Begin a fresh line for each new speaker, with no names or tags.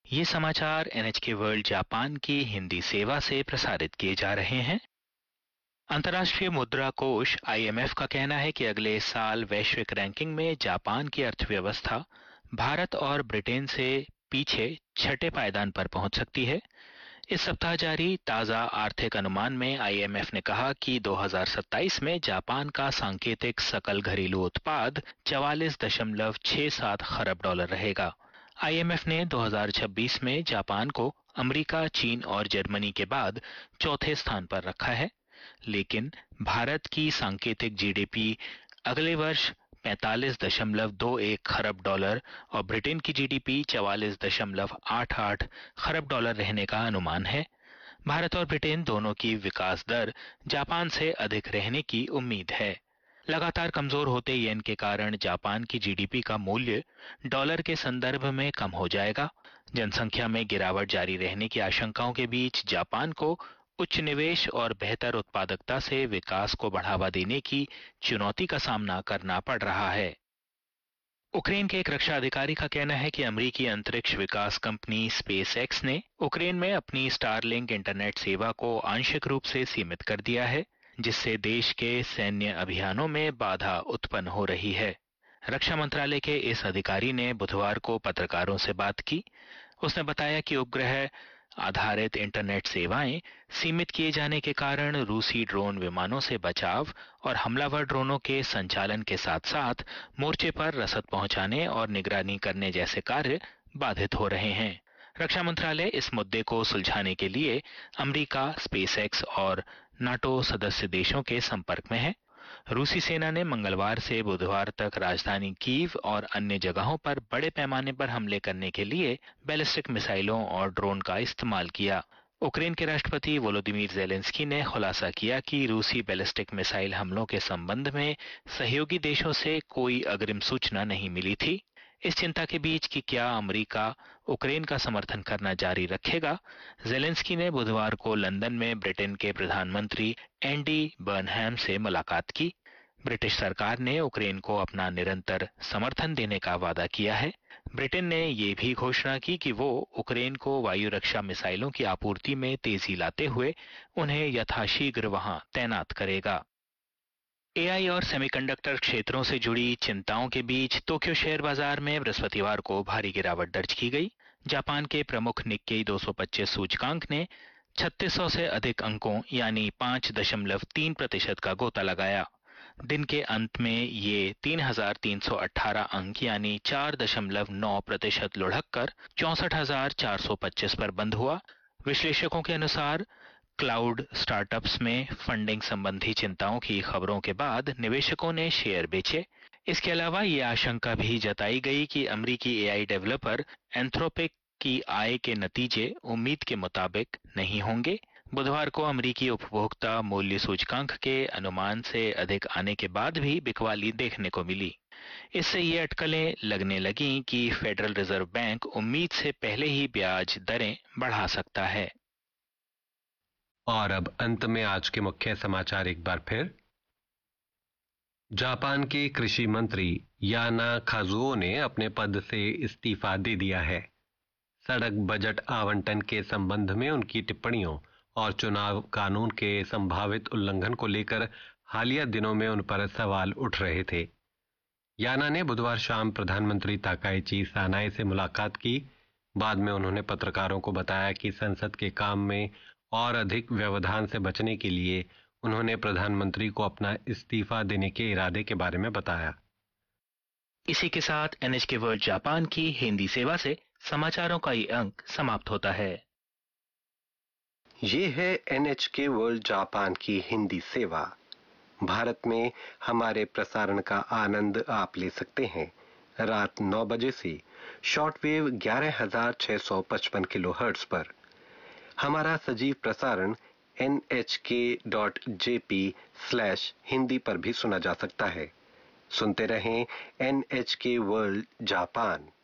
ये समाचार NHK world Japan की हिंदी सेवा से प्रसारित किए जा रहे हैं। अंतर्राष्ट्रीय मुद्रा कोष IMF का कहना है कि अगले साल वैश्विक रैंकिंग में जापान की अर्थव्यवस्था भारत और ब्रिटेन से पीछे छठे पायदान पर पहुंच सकती है। इस सप्ताह जारी ताजा आर्थिक अनुमान में IMF ने कहा कि 2027 में जापान का सांकेतिक सकल घरेलू उत्पाद 44.67 खरब डॉलर रहेगा। IMF ने 2026 में जापान को अमेरिका, चीन और जर्मनी के बाद चौथे स्थान पर रखा है, लेकिन भारत की सांकेतिक GDP अगले वर्ष 45.21 खरब डॉलर और ब्रिटेन की GDP 44.88 खरब डॉलर रहने का अनुमान है। भारत और ब्रिटेन दोनों की विकास दर जापान से अधिक रहने की उम्मीद है। लगातार कमजोर होते येन के कारण जापान की GDP का मूल्य डॉलर के संदर्भ में कम हो जाएगा। जनसंख्या में गिरावट जारी रहने की आशंकाओं के बीच जापान को उच्च निवेश और बेहतर उत्पादकता से विकास को बढ़ावा देने की चुनौती का सामना करना पड़ रहा है। उक्रेन के एक रक्षा अधिकारी का कहना है कि अमेरिकी अंतरिक्ष विकास कंपनी SpaceX ने उक्रेन में अपनी स्टारलिंक इंटरनेट सेवा को आंशिक रूप से सीमित कर दिया है, जिससे देश के सैन्य अभियानों में बाधा उत्पन्न हो रही है। रक्षा मंत्रालय के इस अधिकारी ने बुधवार को पत्रकारों से बात की। उसने बताया कि उपग्रह आधारित इंटरनेट सेवाएं सीमित किए जाने के कारण रूसी ड्रोन विमानों से बचाव और हमलावर ड्रोनों के संचालन के साथ साथ मोर्चे पर रसद पहुंचाने और निगरानी करने जैसे कार्य बाधित हो रहे हैं। रक्षा मंत्रालय इस मुद्दे को सुलझाने के लिए अमेरिका, SpaceX और नाटो सदस्य देशों के संपर्क में है। रूसी सेना ने मंगलवार से बुधवार तक राजधानी कीव और अन्य जगहों पर बड़े पैमाने पर हमले करने के लिए बैलिस्टिक मिसाइलों और ड्रोन का इस्तेमाल किया। उक्रेन के राष्ट्रपति वोलोदिमीर ज़ेलेंस्की ने खुलासा किया कि रूसी बैलिस्टिक मिसाइल हमलों के संबंध में सहयोगी देशों से कोई अग्रिम सूचना नहीं मिली थी। इस चिंता के बीच कि क्या अमेरिका उक्रेन का समर्थन करना जारी रखेगा, ज़ेलेंस्की ने बुधवार को लंदन में ब्रिटेन के प्रधानमंत्री एंडी बर्नहैम से मुलाकात की। ब्रिटिश सरकार ने उक्रेन को अपना निरंतर समर्थन देने का वादा किया है। ब्रिटेन ने ये भी घोषणा की कि वो उक्रेन को वायु रक्षा मिसाइलों की आपूर्ति में तेजी लाते हुए उन्हें यथाशीघ्र वहां तैनात करेगा। AI और सेमीकंडक्टर क्षेत्रों से जुड़ी चिंताओं के बीच टोक्यो शेयर बाजार में बृहस्पतिवार को भारी गिरावट दर्ज की गई। जापान के प्रमुख निक्केई 225 सूचकांक ने 3600 से अधिक अंकों यानी 5.3% का गोता लगाया। दिन के अंत में ये 3318 अंक यानी 4.9% लुढ़क कर 64,425 पर बंद हुआ। विश्लेषकों के अनुसार क्लाउड स्टार्टअप्स में फंडिंग संबंधी चिंताओं की खबरों के बाद निवेशकों ने शेयर बेचे। इसके अलावा ये आशंका भी जताई गई कि अमेरिकी AI डेवलपर एंथ्रोपिक की आय के नतीजे उम्मीद के मुताबिक नहीं होंगे। बुधवार को अमेरिकी उपभोक्ता मूल्य सूचकांक के अनुमान से अधिक आने के बाद भी बिकवाली देखने को मिली। इससे ये अटकलें लगने लगीं कि फेडरल रिजर्व बैंक उम्मीद से पहले ही ब्याज दरें बढ़ा सकता है।
और अब अंत में आज के मुख्य समाचार एक बार फिर। जापान के कृषि मंत्री याना काजुओ ने अपने पद से इस्तीफा दे दिया है। सड़क बजट आवंटन के संबंध में उनकी टिप्पणियों और चुनाव कानून के संभावित उल्लंघन को लेकर हालिया दिनों में उन पर सवाल उठ रहे थे। याना ने बुधवार शाम प्रधानमंत्री ताकाइची सानाए से मुलाकात की। बाद में उन्होंने पत्रकारों को बताया कि संसद के काम में और अधिक व्यवधान से बचने के लिए उन्होंने प्रधानमंत्री को अपना इस्तीफा देने के इरादे के बारे में बताया।
इसी के साथ NHK वर्ल्ड जापान की हिंदी सेवा से समाचारों का ये अंक समाप्त होता है।
ये है NHK वर्ल्ड जापान की हिंदी सेवा। भारत में हमारे प्रसारण का आनंद आप ले सकते हैं रात 9 बजे से शॉर्टवेव 11,655 किलोहर्ट्ज पर। हमारा सजीव प्रसारण nhk.jp/हिंदी पर भी सुना जा सकता है। सुनते रहें NHK वर्ल्ड जापान।